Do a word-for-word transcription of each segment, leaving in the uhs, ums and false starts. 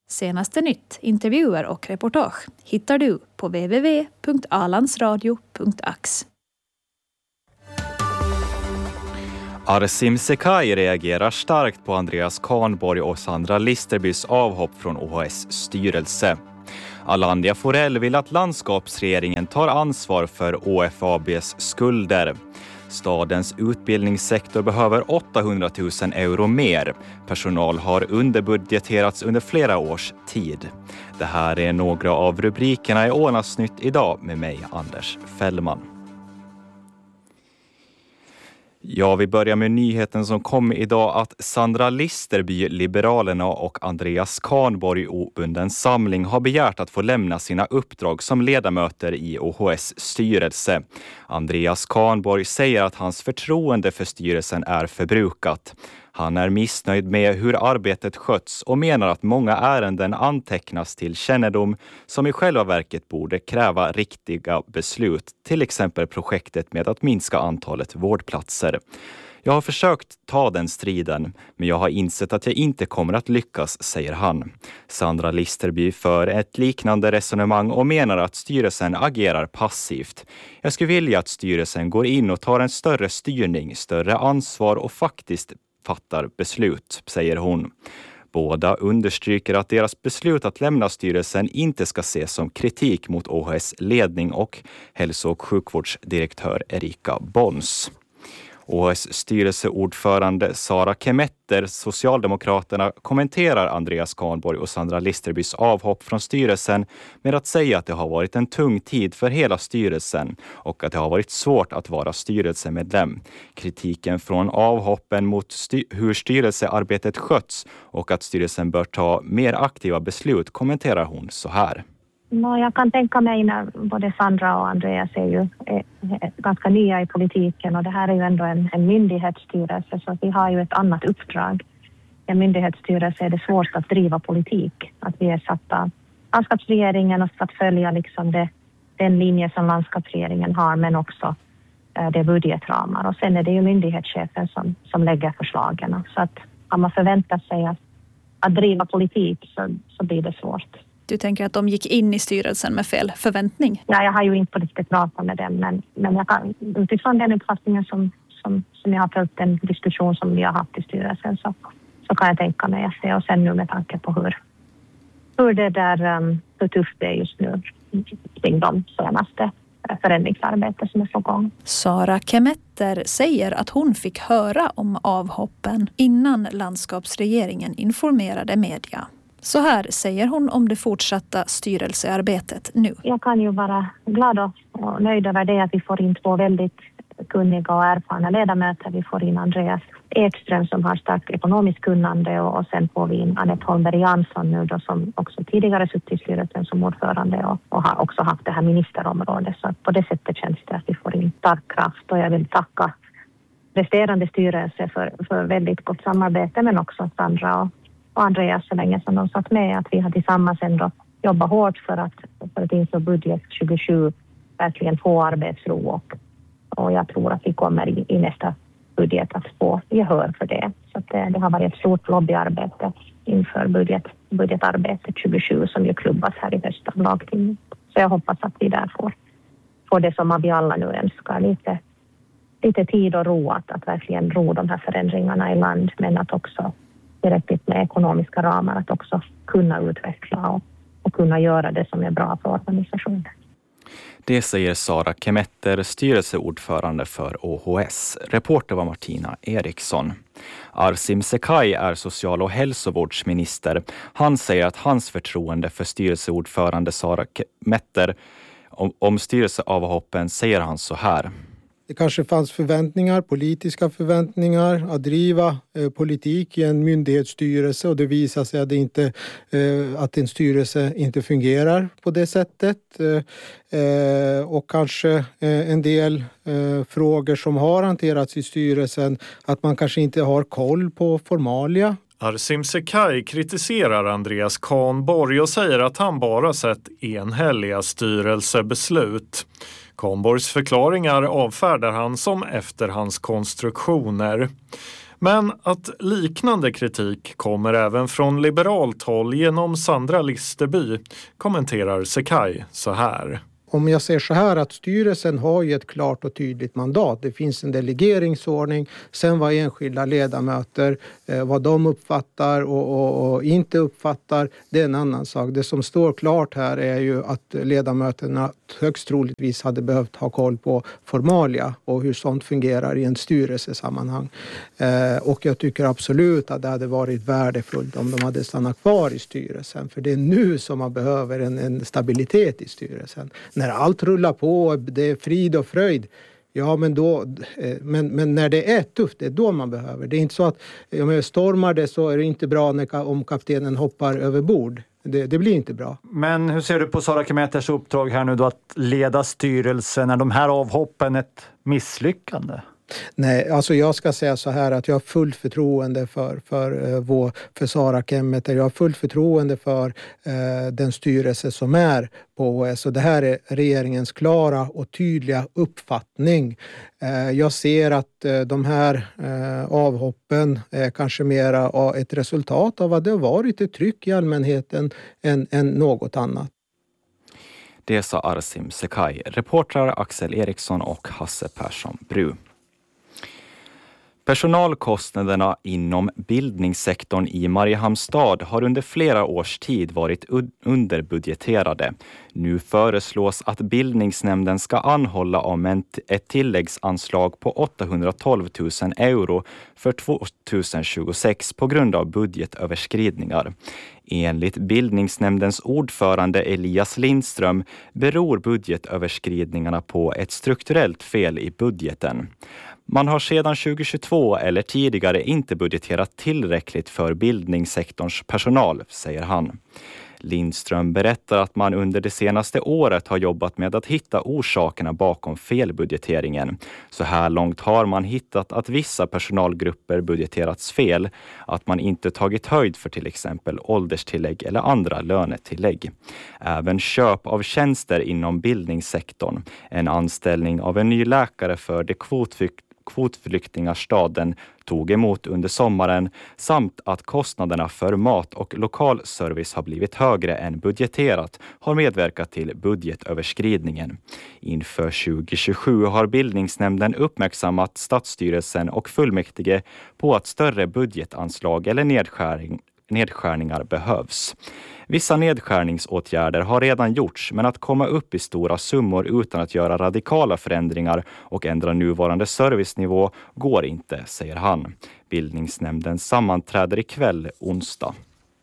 Senaste nytt, intervjuer och reportage hittar du på w w w punkt alandsradio punkt a x. Arsim Sekai reagerar starkt på Andreas Kahnborg och Sandra Listerbys avhopp från O H S styrelse. Alandia Forell vill att landskapsregeringen tar ansvar för O F A B:s skulder. Stadens utbildningssektor behöver åttahundratusen euro mer. Personal har underbudgeterats under flera års tid. Det här är några av rubrikerna i Ålandsnytt idag med mig, Anders Fällman. Ja, vi börjar med nyheten som kom idag att Sandra Listerby, Liberalerna och Andreas Kahnborg, obunden samling, har begärt att få lämna sina uppdrag som ledamöter i O H S styrelse. Andreas Kahnborg säger att hans förtroende för styrelsen är förbrukat. Han är missnöjd med hur arbetet sköts och menar att många ärenden antecknas till kännedom som i själva verket borde kräva riktiga beslut, till exempel projektet med att minska antalet vårdplatser. Jag har försökt ta den striden, men jag har insett att jag inte kommer att lyckas, säger han. Sandra Listerby för ett liknande resonemang och menar att styrelsen agerar passivt. Jag skulle vilja att styrelsen går in och tar en större styrning, större ansvar och faktiskt fattar beslut, säger hon. Båda understryker att deras beslut att lämna styrelsen inte ska ses som kritik mot O H S ledning och hälso- och sjukvårdsdirektör Erika Bons. O H S styrelseordförande Sara Kemetter, Socialdemokraterna, kommenterar Andreas Kahnborg och Sandra Listerbys avhopp från styrelsen med att säga att det har varit en tung tid för hela styrelsen och att det har varit svårt att vara styrelsemedlem. Kritiken från avhoppen mot styr- hur styrelsearbetet sköts och att styrelsen bör ta mer aktiva beslut kommenterar hon så här. No, jag kan tänka mig när både Sandra och Andreas är ju är, är ganska nya i politiken och det här är ju ändå en, en myndighetsstyrelse så vi har ju ett annat uppdrag. I en myndighetsstyrelse är det svårt att driva politik. Att vi är satta landskapsregeringen och att följa liksom det, den linje som landskapsregeringen har men också eh, det budgetramar. Och sen är det ju myndighetschefen som, som lägger förslagen. Så att om man förväntar sig att, att driva politik så, så blir det svårt. Du tänker att de gick in i styrelsen med fel förväntning? Ja, jag har ju inte på riktigt pratat med dem, men, men jag kan, utifrån den uppfattningen som, som, som jag har följt den diskussion som vi har haft i styrelsen så, så kan jag tänka mig att det och sen nu med tanke på hur, hur det där, um, hur tufft det är just nu kring de senaste förändringsarbetet som är på gång. Sara Kemetter säger att hon fick höra om avhoppen innan landskapsregeringen informerade media. Så här säger hon om det fortsatta styrelsearbetet nu. Jag kan ju vara glad och nöjd över det att vi får in två väldigt kunniga och erfarna ledamöter. Vi får in Andreas Ekström som har starkt ekonomiskt kunnande och, och sen får vi in Anette Holmberg Jansson nu då som också tidigare suttit i styrelsen som ordförande och, och har också haft det här ministerområdet. Så på det sättet känns det att vi får in stark kraft och jag vill tacka resterande styrelse för, för väldigt gott samarbete men också Sandra och och Andreas så länge som de satt med att vi har tillsammans ändå jobbat hårt för att, för att inför budget tjugosju verkligen få arbetsro och, och jag tror att vi kommer i, i nästa budget att få gehör för det. Så att det, det har varit ett stort lobbyarbete inför budget, budgetarbetet tjugosju som ju klubbas här i höst av lagtinget. Så jag hoppas att vi där får, får det som vi alla nu önskar, lite, lite tid och ro att, att verkligen ro de här förändringarna i land men att också tillräckligt med ekonomiska ramar att också kunna utveckla och, och kunna göra det som är bra för organisationen. Det säger Sara Kemetter, styrelseordförande för O H S. Reporter var Martina Eriksson. Arsim Sekai är social- och hälsovårdsminister. Han säger att hans förtroende för styrelseordförande Sara Kemetter om, om styrelseavhoppen säger han så här. Det kanske fanns förväntningar, politiska förväntningar att driva eh, politik i en myndighetsstyrelse och det visar sig att, det inte, eh, att en styrelse inte fungerar på det sättet. Eh, och kanske eh, en del eh, frågor som har hanterats i styrelsen att man kanske inte har koll på formalia. Arsim Sekai kritiserar Andreas Kahnborg och säger att han bara sett enhälliga styrelsebeslut. Kahnborgs förklaringar avfärdar han som efterhandskonstruktioner. Men att liknande kritik kommer även från liberalt håll genom Sandra Listerby, kommenterar Sekaj så här. Om jag säger så här att styrelsen har ju ett klart och tydligt mandat. Det finns en delegeringsordning. Sen vad enskilda ledamöter, eh, vad de uppfattar och, och, och inte uppfattar, det är en annan sak. Det som står klart här är ju att ledamöterna högst troligtvis hade behövt ha koll på formalia och hur sånt fungerar i en styrelsesammanhang. Eh, och jag tycker absolut att det hade varit värdefullt om de hade stannat kvar i styrelsen. För det är nu som man behöver en, en stabilitet i styrelsen. När allt rullar på, det är frid och fröjd. Ja, men, då, men, men när det är tufft, det är då man behöver. Det är inte så att om jag stormar det så är det inte bra när, om kaptenen hoppar över bord. Det, det blir inte bra. Men hur ser du på Sara Kemeters uppdrag här nu då att leda styrelsen? Är de här avhoppen ett misslyckande? Nej, alltså jag ska säga så här att jag har fullt förtroende för, för, vår, för Sara Kemeter. Jag har fullt förtroende för eh, den styrelse som är på O S. Och det här är regeringens klara och tydliga uppfattning. Eh, jag ser att eh, de här eh, avhoppen är kanske mera ett resultat av att det har varit ett tryck i allmänheten än, än något annat. Det sa Arsim Sekaj, reportrar Axel Eriksson och Hasse Persson Bru. Personalkostnaderna inom bildningssektorn i Mariehamnstad har under flera års tid varit underbudgeterade. Nu föreslås att bildningsnämnden ska anhålla om ett tilläggsanslag på åttahundratolv tusen euro för tjugohundratjugosex på grund av budgetöverskridningar. Enligt bildningsnämndens ordförande Elias Lindström beror budgetöverskridningarna på ett strukturellt fel i budgeten. Man har sedan tjugohundratjugotvå eller tidigare inte budgeterat tillräckligt för bildningssektorns personal, säger han. Lindström berättar att man under det senaste året har jobbat med att hitta orsakerna bakom felbudgeteringen. Så här långt har man hittat att vissa personalgrupper budgeterats fel, att man inte tagit höjd för till exempel ålderstillägg eller andra lönetillägg. Även köp av tjänster inom bildningssektorn, en anställning av en ny läkare för det kvotflykt kvotflyktingar staden tog emot under sommaren samt att kostnaderna för mat och lokalservice har blivit högre än budgeterat har medverkat till budgetöverskridningen. Inför tjugohundratjugosju har bildningsnämnden uppmärksammat stadsstyrelsen och fullmäktige på att större budgetanslag eller nedskärning nedskärningar behövs. Vissa nedskärningsåtgärder har redan gjorts, men att komma upp i stora summor utan att göra radikala förändringar och ändra nuvarande servicenivå går inte, säger han. Bildningsnämnden sammanträder ikväll onsdag.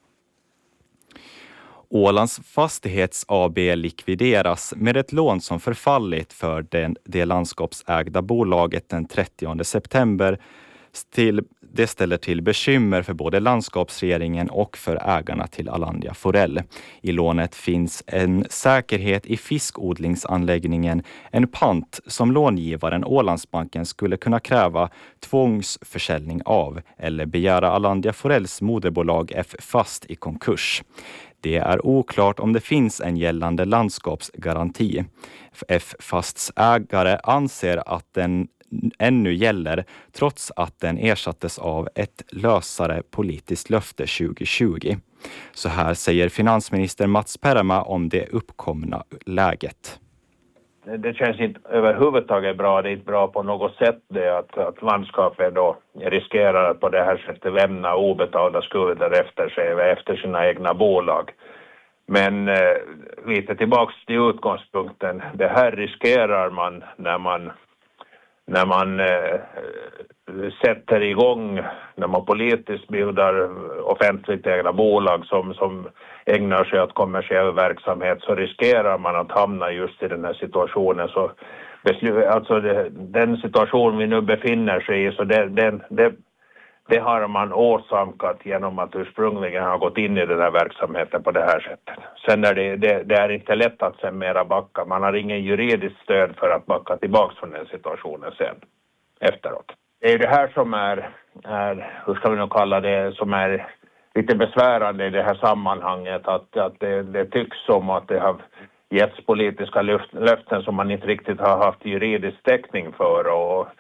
Ålands Fastighets A B likvideras med ett lån som förfallit för den, det landskapsägda bolaget den trettionde september. Till, det ställer till bekymmer för både landskapsregeringen och för ägarna till Alandia Forell. I lånet finns en säkerhet i fiskodlingsanläggningen, en pant som långivaren Ålandsbanken skulle kunna kräva tvångsförsäljning av eller begära Alandia Forells moderbolag F Fast i konkurs. Det är oklart om det finns en gällande landskapsgaranti. F Fasts ägare anser att den ännu gäller trots att den ersattes av ett lösare politiskt löfte tjugohundratjugo. Så här säger finansminister Mats Perma om det uppkomna läget. Det känns inte överhuvudtaget bra. Det är inte bra på något sätt det att, att landskapet då riskerar att på det här sättet lämna obetalda skulder efter sig, efter sina egna bolag. Men eh, lite tillbaks till utgångspunkten. Det här riskerar man när man när man eh, sätter igång, när man politiskt bildar offentligt ägda bolag som, som ägnar sig åt kommersiell verksamhet, så riskerar man att hamna just i den här situationen. Så alltså det, den situation vi nu befinner sig i, så det, det, det, det har man åsamkat genom att ursprungligen ha gått in i den här verksamheten på det här sättet. Sen är det, det, det är inte lätt att sen mera backa. Man har ingen juridiskt stöd för att backa tillbaka från den situationen sen efteråt. Det är det här som är, är hur ska vi nu kalla det, som är lite besvärande i det här sammanhanget. Att, att det, det tycks som att det har getts politiska löften som man inte riktigt har haft juridisk täckning för. Och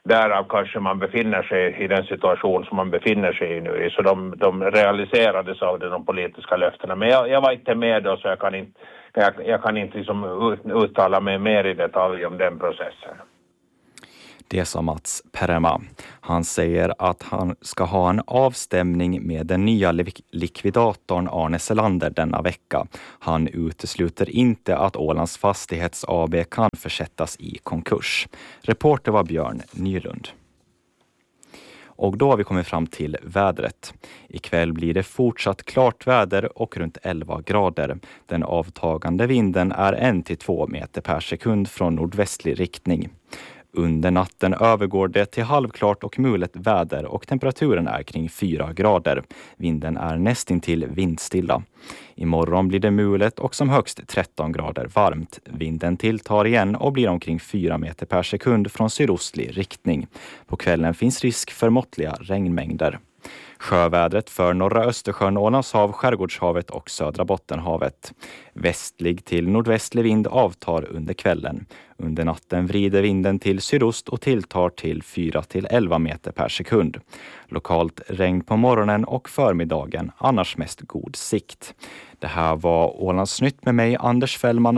därav kanske man befinner sig i den situation som man befinner sig i nu. Så de, de realiserades av de politiska löftena. Men jag, jag var inte med då, så jag kan inte, jag, jag kan inte liksom uttala mig mer i detalj om den processen. Det sa Mats Perema. Han säger att han ska ha en avstämning med den nya likvidatorn Arne Selander denna vecka. Han utesluter inte att Ålands Fastighets A B kan försättas i konkurs. Reporter var Björn Nylund. Och då har vi kommit fram till vädret. Ikväll blir det fortsatt klart väder och runt elva grader. Den avtagande vinden är en till två meter per sekund från nordvästlig riktning. Under natten övergår det till halvklart och mulet väder och temperaturen är kring fyra grader. Vinden är nästintill vindstilla. Imorgon blir det mulet och som högst tretton grader varmt. Vinden tilltar igen och blir omkring fyra meter per sekund från sydostlig riktning. På kvällen finns risk för måttliga regnmängder. Sjövädret för norra Östersjön, Ålands hav, Skärgårdshavet och södra Bottenhavet. Västlig till nordvästlig vind avtar under kvällen. Under natten vrider vinden till sydost och tilltar till fyra till elva meter per sekund. Lokalt regn på morgonen och förmiddagen, annars mest god sikt. Det här var Ålandsnytt med mig, Anders Fällman.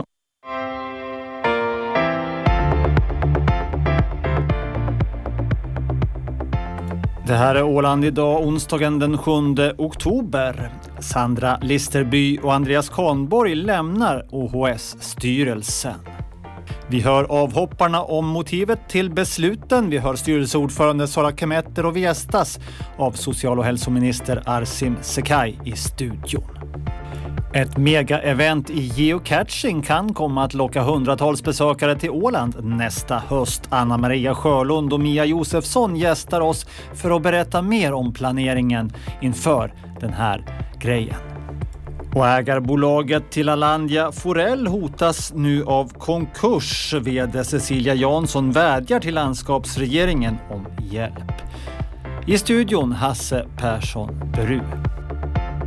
Det här är Åland idag, onsdagen den sjunde oktober. Sandra Listerby och Andreas Kahnborg lämnar O H S-styrelsen. Vi hör avhopparna om motivet till besluten. Vi hör styrelseordförande Sara Kemeter och vi gästas av social- och hälsominister Arsim Sekaj i studion. Ett mega-event i geocaching kan komma att locka hundratals besökare till Åland nästa höst. Anna-Maria Sjölund och Mia Josefsson gästar oss för att berätta mer om planeringen inför den här grejen. Och ägarbolaget till Alandia Forell hotas nu av konkurs. Vd Cecilia Jansson vädjar till landskapsregeringen om hjälp. I studion Hasse Persson Bru.